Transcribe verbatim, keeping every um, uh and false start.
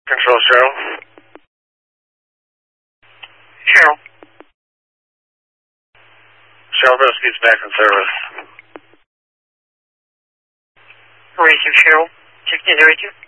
Control Cheryl. Cheryl. Cheryl Rescue's back in service. Radio Cheryl. sixteen thirty-two.